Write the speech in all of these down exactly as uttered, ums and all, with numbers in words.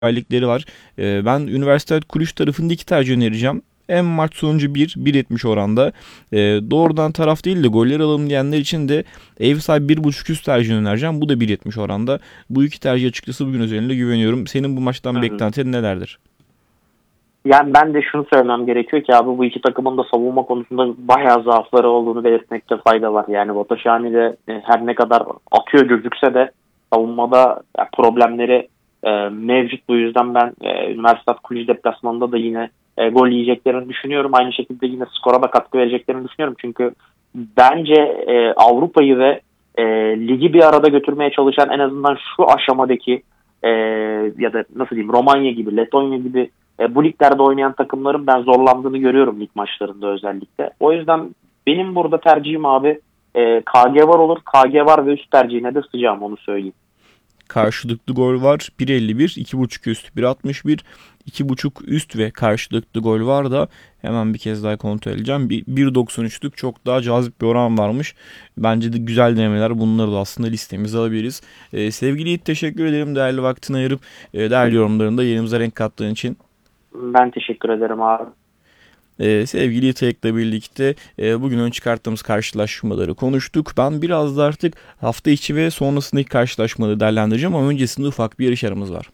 aylıkları var. Ee, ben üniversite kulüç tarafında iki tercih önereceğim. En maç sonucu bir, bir yetmiş oranda. Ee, doğrudan taraf değil de goller alalım diyenler için de ev sahibi bir buçuk üst tercih önereceğim. Bu da bir yetmiş oranda. Bu iki tercih açıkçası bugün özelinde güveniyorum. Senin bu Hı maçtan hı. beklentilerin nelerdir? Yani ben de şunu söylemem gerekiyor ki abi bu iki takımın da savunma konusunda bayağı zaafları olduğunu belirtmekte fayda var. Yani Botaşani de e, her ne kadar atıyor gözükse de savunmada e, problemleri e, mevcut. Bu yüzden ben e, Üniversite Kulücü deplasmanında da yine e, gol yiyeceklerini düşünüyorum. Aynı şekilde yine skora da katkı vereceklerini düşünüyorum. Çünkü bence e, Avrupa'yı ve e, ligi bir arada götürmeye çalışan en azından şu aşamadaki e, ya da nasıl diyeyim Romanya gibi, Letonya gibi E, bu liglerde oynayan takımların ben zorlandığını görüyorum lig maçlarında özellikle. O yüzden benim burada tercihim abi e, K G var olur. K G var ve üst tercihine de sıcağım, onu söyleyeyim. Karşılıklı gol var. bir elli bir, iki buçuk üst bir altmış bir, iki buçuk üst ve karşılıklı gol var da hemen bir kez daha kontrol edeceğim. bir doksan üçlük çok daha cazip bir oran varmış. Bence de güzel denemeler. Bunları da aslında listemize alabiliriz. Ee, sevgili Yiğit, teşekkür ederim. Değerli vaktini ayırıp e, değerli yorumlarında yayınımıza renk kattığın için. Ben teşekkür ederim abi. Ee, sevgili Yiğit'le birlikte e, bugün ön çıkarttığımız karşılaşmaları konuştuk. Ben biraz da artık hafta içi ve sonrasındaki karşılaşmaları değerlendireceğim ama öncesinde ufak bir yarış aramız var.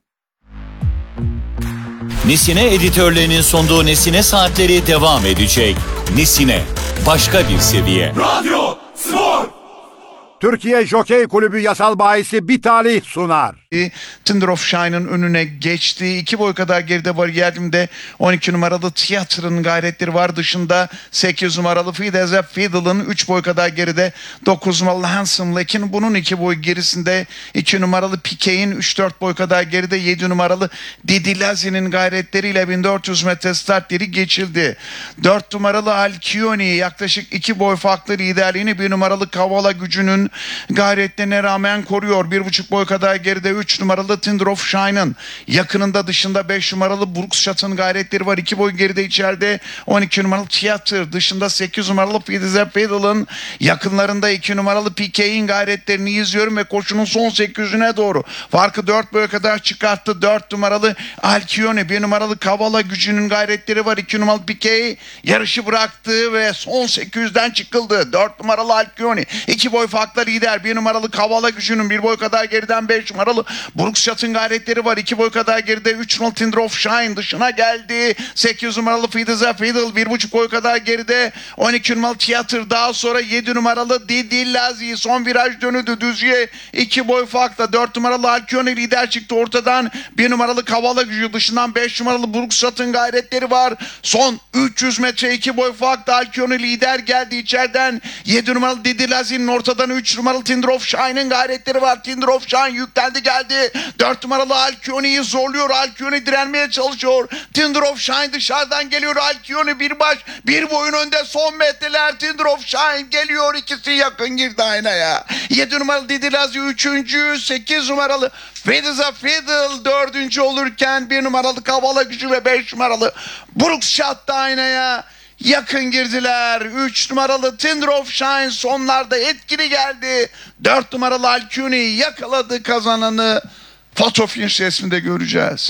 Nesine editörlerinin sunduğu Nesine Saatleri devam edecek. Nesine, başka bir seviye. Radyo Spor. Türkiye Jokey Kulübü yasal bahisi Bitali sunar. Thunder of Shine'ın önüne geçti. İki boy kadar geride var. Yerdimde on iki numaralı Theater'ın gayretleri var. Dışında sekiz numaralı Fideze Fiddle'ın üç boy kadar geride. dokuz numaralı Handsome Lake'in bunun iki boy gerisinde. iki numaralı Piquet'in üç dört boy kadar geride. yedi numaralı Didi Lazi'nin gayretleriyle bin dört yüz metre start yeri geçildi. dört numaralı Alcioni yaklaşık iki boy farklı liderliğini bir numaralı Kavala Gücü'nün gayretlerine rağmen koruyor. bir buçuk boy kadar geride üç numaralı Thunder of Shine'ın yakınında dışında beş numaralı Brookshot'ın gayretleri var. iki boy geride içeride on iki numaralı Theater, dışında sekiz numaralı Fideze Fiddle'ın yakınlarında iki numaralı Piquet'in gayretlerini izliyorum ve koşunun son sekiz yüzüne doğru farkı dört boya kadar çıkarttı. dört numaralı Alcione, bir numaralı Kavala Gücü'nün gayretleri var. iki numaralı Piquet yarışı bıraktı ve son sekiz yüzden çıkıldı. dört numaralı Alcione iki boy farklı lider. bir numaralı Kavala Gücü'nün bir boy kadar geriden beş numaralı Brookshot'ın gayretleri var. iki boy kadar geride üç numaralı Thunder of Shine dışına geldi. sekiz numaralı Fideze Fiddle bir buçuk boy kadar geride. on iki numaralı Theater, daha sonra yedi numaralı Didi Lazi son viraj dönüdü düzüye. iki boy farkla dört numaralı Alcione lider çıktı ortadan. bir numaralı Kavala Gücü dışından beş numaralı Brookshot'ın gayretleri var. Son üç yüz metre iki boy farkla Alcione lider geldi içeriden. yedi numaralı Didi Lazi'nin ortadan üç numaralı Thunder of Shine'ın gayretleri var. Thunder of Shine yüklendi geldi. dört numaralı Alcione'yi zorluyor. Alcione direnmeye çalışıyor. Thunder of Shine dışarıdan geliyor. Alcione bir baş bir boyun önde son metreler. Thunder of Shine geliyor. İkisi yakın girdi aynaya. yedi numaralı Didi Lazi üçüncü. sekiz numaralı Fideze Fiddle dördüncü olurken bir numaralı Kavala Gücü ve beş numaralı Brookshot da aynaya yakın girdiler. üç numaralı Thunder of Shine sonlarda etkili geldi. dört numaralı Alcione yakaladı kazananı. Foto finish resminde göreceğiz.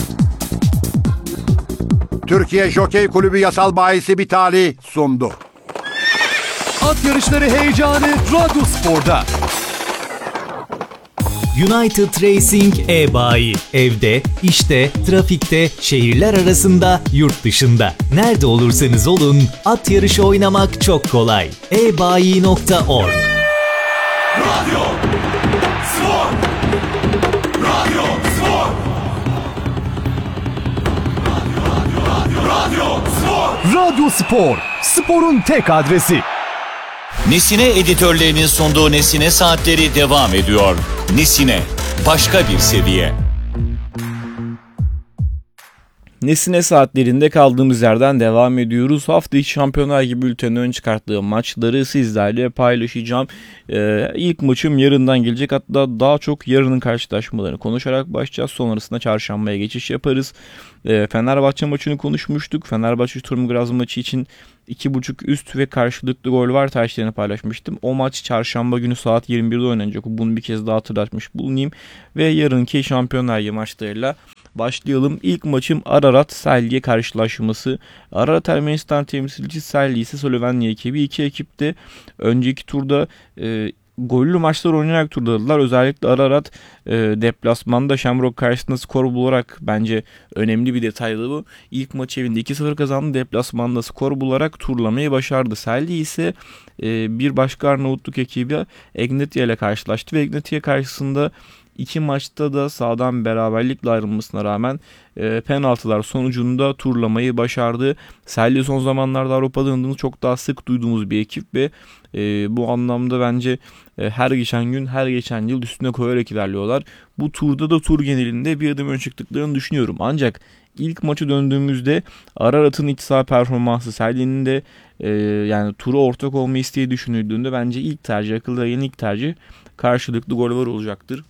Türkiye Jokey Kulübü yasal bahisi Bitali sundu. At yarışları heyecanı Radyo Spor'da. United Racing e-bayi. Evde, işte, trafikte, şehirler arasında, yurt dışında. Nerede olursanız olun, at yarışı oynamak çok kolay. e bayi nokta org. Radyo Spor. Radyo Spor. Radyo, radyo, radyo Spor. Radyo Spor. Sporun tek adresi. Nesine editörlerinin sunduğu Nesine Saatleri devam ediyor. Nesine, başka bir seviye. Nesine saatlerinde kaldığımız yerden devam ediyoruz. Hafta içi Şampiyonlar Ligi bülteninin ön çıkarttığı maçları sizlerle paylaşacağım. Ee, ilk maçım yarından gelecek. Hatta daha çok yarının karşılaşmalarını konuşarak başlayacağız. Sonrasında çarşambaya geçiş yaparız. Ee, Fenerbahçe maçını konuşmuştuk. Fenerbahçe Sturm Graz maçı için iki buçuk üst ve karşılıklı gol var tercihlerini paylaşmıştım. O maç çarşamba günü saat yirmi birde oynanacak. Bunu bir kez daha hatırlatmış bulunayım. Ve yarınki Şampiyonlar Ligi maçlarıyla başlayalım. İlk maçım Ararat Celje karşılaşması. Ararat Ermenistan temsilcisi, Celje ise Slovenya ekibi. İki ekip de önceki turda e, gollü maçlar oynayarak turladılar. Özellikle Ararat e, deplasmanda Shamrock karşısında skor bularak, bence önemli bir detaydı bu. İlk maç evinde iki sıfır kazandı. Deplasmanda skor bularak turlamayı başardı. Celje ise e, bir başka Arnavutluk ekibi Egnatia ile karşılaştı ve Egnatia karşısında İki maçta da sahadan beraberlikle ayrılmasına rağmen e, penaltılar sonucunda turlamayı başardı. Celje son zamanlarda Avrupa'da adını çok daha sık duyduğumuz bir ekip ve e, bu anlamda bence e, her geçen gün, her geçen yıl üstüne koyarak ilerliyorlar. Bu turda da tur genelinde bir adım ön çıktıklarını düşünüyorum. Ancak ilk maçı döndüğümüzde Ararat'ın iç saha performansı, Celje'nin de e, yani tura ortak olma isteği düşünüldüğünde bence ilk tercih, akılda gelen ilk tercih karşılıklı gol var olacaktır.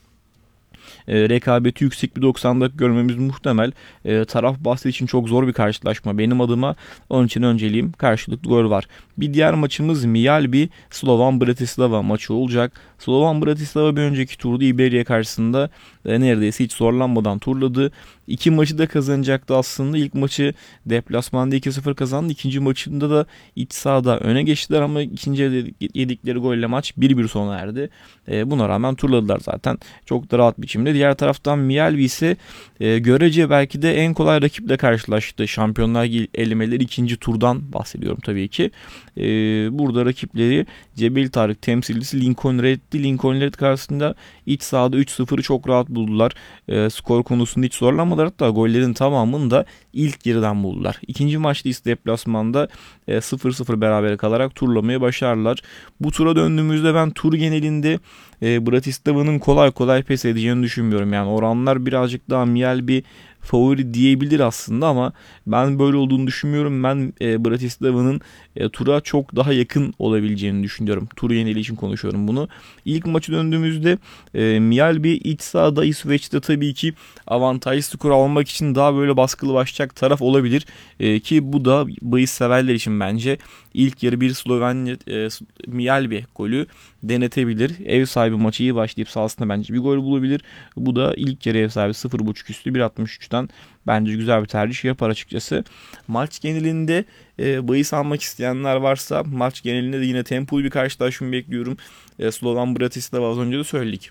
E, rekabeti yüksek bir doksan dakika görmemiz muhtemel. E, taraf bahsi için çok zor bir karşılaşma benim adıma. Onun için önceliğim karşılıklı gol var. Bir diğer maçımız Miyalbi Slovan Bratislava maçı olacak. Slovan Bratislava bir önceki turda Iberia karşısında e, neredeyse hiç zorlanmadan turladı. İki maçı da kazanacaktı aslında. İlk maçı deplasmanda iki sıfır kazandı. İkinci maçında da iç sahada öne geçtiler ama ikinci yedikleri golle maç bir bir sona erdi. E, buna rağmen turladılar zaten. Çok da rahat biçimde. Diğer taraftan Miyalbi ise e, görece belki de en kolay rakiple karşılaştı. Şampiyonlar Ligi elemeleri ikinci turdan bahsediyorum tabii ki. E, burada rakipleri Cebel Tarık temsilcisi Lincoln Red'di. Lincoln Red karşısında iç sahada üç sıfırı çok rahat buldular. E, skor konusunda hiç zorlanmadılar. Hatta gollerin tamamını da ilk yarıdan buldular. İkinci maçta ise deplasmanda e, sıfır sıfır berabere kalarak turlamayı başardılar. Bu tura döndüğümüzde ben tur genelinde e, Bratislava'nın kolay kolay pes edeceğini düşünmüyorum. Yani oranlar birazcık daha Miyalbi favori diyebilir aslında ama ben böyle olduğunu düşünmüyorum. Ben e, Bratislava'nın e, tura çok daha yakın olabileceğini düşünüyorum. Tur yeniliği için konuşuyorum bunu. İlk maçı döndüğümüzde e, Miyalbi iç sahada İsveç'te tabii ki avantajlı skor almak için daha böyle baskılı başlayacak taraf olabilir. E, ki bu da bahis severler için bence ilk yarı bir Slovenya e, Miyalbi golü denetebilir. Ev sahibi maçı iyi başlayıp sahasında bence bir gol bulabilir. Bu da ilk yarı ev sahibi sıfır buçuk üstü bir altmış üçten bence güzel bir tercih yapar açıkçası. Maç genelinde e, bahis almak isteyenler varsa maç genelinde de yine tempolu bir karşılaşma bekliyorum. E, Slovan Bratislava az önce de söyledik.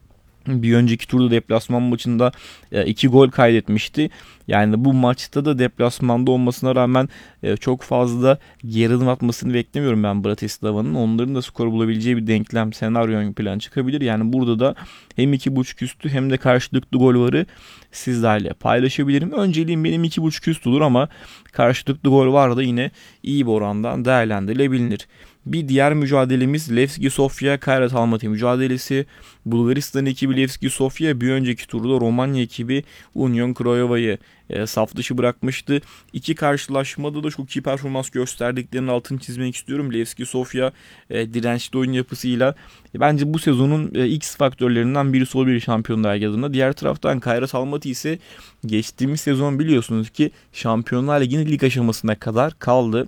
Bir önceki turda deplasman maçında iki gol kaydetmişti. Yani bu maçta da deplasmanda olmasına rağmen çok fazla geri adım atmasını beklemiyorum ben Bratislava'nın. Onların da skor bulabileceği bir denklem, senaryo ön plan çıkabilir. Yani burada da hem iki buçuk üstü hem de karşılıklı gol varı sizlerle paylaşabilirim. Önceliğim benim iki buçuk üst olur ama karşılıklı gol var da yine iyi bir orandan değerlendirilebilir. Bir diğer mücadelemiz Levski Sofia Kairat Almaty mücadelesi. Bulgaristan ekibi Levski Sofia bir önceki turda Romanya ekibi Union Craiova'yı e, saf dışı bırakmıştı. İki karşılaşmada da çok iyi performans gösterdiklerinin altını çizmek istiyorum. Levski Sofia e, dirençli oyun yapısıyla e, bence bu sezonun e, X faktörlerinden birisi olabilir Şampiyonlar Ligi adına. Diğer taraftan Kairat Almaty ise geçtiğimiz sezon biliyorsunuz ki Şampiyonlar Ligi'nin lig aşamasına kadar kaldı.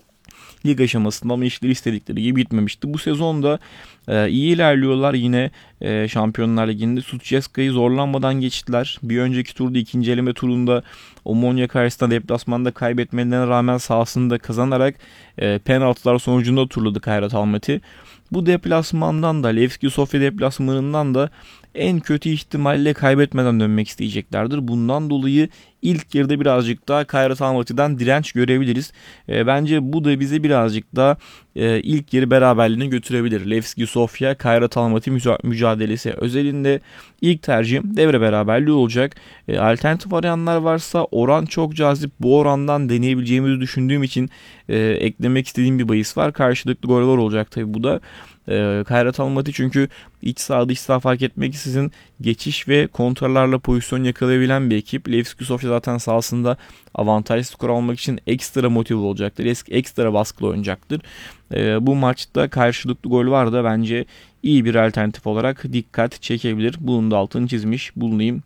Lig aşamasında ama işleri istedikleri gibi bitmemişti. Bu sezonda e, iyi ilerliyorlar yine e, Şampiyonlar Ligi'nde. Sucheska'yı zorlanmadan geçtiler. Bir önceki turda ikinci eleme turunda Omonia karşısında deplasmanda kaybetmelerine rağmen sahasında kazanarak e, penaltılar sonucunda turladı Kairat Almaty. Bu deplasmandan da Levski Sofia deplasmanından da en kötü ihtimalle kaybetmeden dönmek isteyeceklerdir. Bundan dolayı ilk yarıda birazcık daha Kairat Almaty'den direnç görebiliriz. E, bence bu da bize birazcık daha e, ilk yarı beraberliğine götürebilir. Levski Sofia Kairat Almaty müca- mücadelesi özelinde ilk tercihim devre beraberliği olacak. E, alternatif arayanlar varsa oran çok cazip. Bu orandan deneyebileceğimizi düşündüğüm için e, eklemek istediğim bir bahis var. Karşılıklı goller olacak tabii bu da. E, Kairat Almaty çünkü iç saha dış saha fark etmeksizin geçiş ve kontralarla pozisyon yakalayabilen bir ekip. Levski Sofya zaten sahasında avantajlı skor almak için ekstra motive olacaktır. Ekstra baskılı oynayacaktır. E, bu maçta karşılıklı gol var da bence iyi bir alternatif olarak dikkat çekebilir. Bunun da altını çizmiş bulunayım.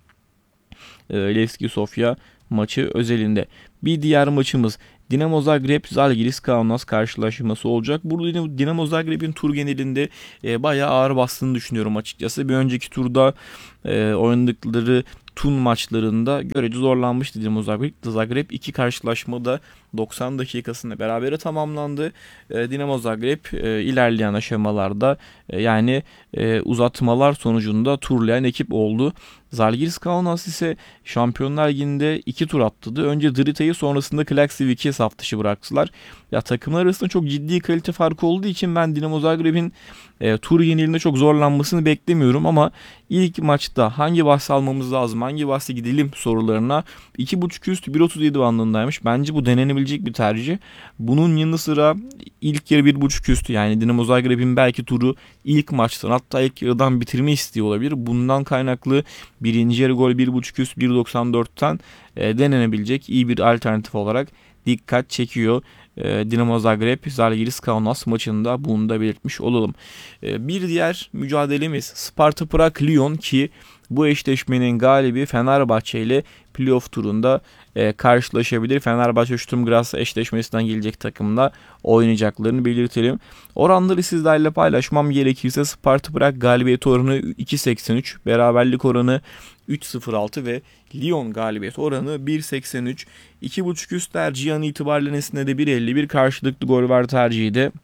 E, Levski Sofya maçı özelinde. Bir diğer maçımız Dinamo Zagreb Zalgiris Kaunas karşılaşması olacak. Burada Dinamo Zagreb'in tur genelinde e, bayağı ağır bastığını düşünüyorum açıkçası. Bir önceki turda e, oynadıkları Tun maçlarında görece zorlanmıştı Dinamo Zagreb. Zagreb iki karşılaşmada doksan dakikasında berabere tamamlandı. E, Dinamo Zagreb e, ilerleyen aşamalarda e, yani e, uzatmalar sonucunda turlayan ekip oldu. Zalgiris Kaunas ise Şampiyonlar Ligi'nde iki tur atladı. Önce Drita'yı sonrasında Klaksivic'i saf dışı bıraktılar. Ya takımlar arasında çok ciddi kalite farkı olduğu için ben Dinamo Zagreb'in e, tur yenilinde çok zorlanmasını beklemiyorum ama ilk maçta hangi bahsi almamız lazım, hangi bahsi gidelim sorularına iki buçuk üst bir otuz yedi bandındaymış. Bence bu denenebilecek bir tercih. Bunun yanı sıra ilk yarı bir buçuk üstü yani Dinamo Zagreb'in belki turu ilk maçtan hatta ilk yarıdan bitirme isteği olabilir. Bundan kaynaklı birinci yarı gol bir buçuk üst bir doksan dörtten e, denenebilecek iyi bir alternatif olarak dikkat çekiyor. E, Dinamo Zagreb Zalgiris Kaunas maçında bunu da belirtmiş olalım. E, bir diğer mücadelemiz Sparta Prag Lyon ki bu eşleşmenin galibi Fenerbahçe ile playoff turunda e, karşılaşabilir. Fenerbahçe Sturm Graz eşleşmesinden gelecek takımla oynayacaklarını belirtelim. Oranları sizlerle paylaşmam gerekirse Sparta Prag galibiyet oranı iki seksen üç, beraberlik oranı üç sıfır altı ve Lyon galibiyet oranı bir seksen üç. iki buçuk üst tercihi an itibariyle Nesne'de bir elli bir, karşılıklı gol var tercihi de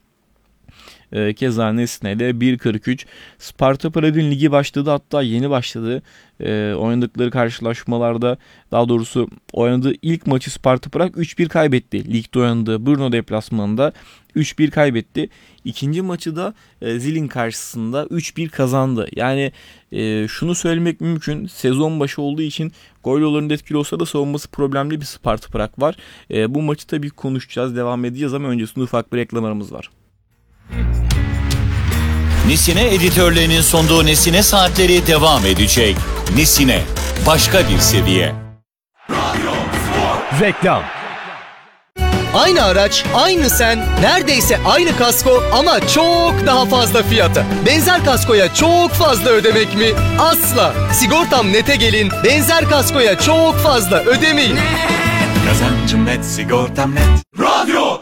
E, keza Nesne'de bir kırk üç. Sparta Prag'ın ligi başladı, hatta yeni başladı. E, oynadıkları karşılaşmalarda, daha doğrusu oynadığı ilk maçı Sparta Prag üç bir kaybetti. Ligde oynadığı Brno deplasmanında üç bir kaybetti. İkinci maçı da e, Zilin karşısında üç bir kazandı. Yani e, şunu söylemek mümkün. Sezon başı olduğu için gol yollarında etkili olsa da savunması problemli bir Sparta Prag var. E, bu maçı tabii konuşacağız, devam edeceğiz ama öncesinde ufak bir reklamlarımız var. Nesine editörlerinin sunduğu Nesine saatleri devam edecek. Nesine, başka bir seviye. Reklam. Aynı araç, aynı sen, neredeyse aynı kasko ama çok daha fazla fiyata. Benzer kaskoya çok fazla ödemek mi? Asla. Sigortam Net'e gelin, benzer kaskoya çok fazla ödemeyin. Kazancım net, sigortam net. Radyo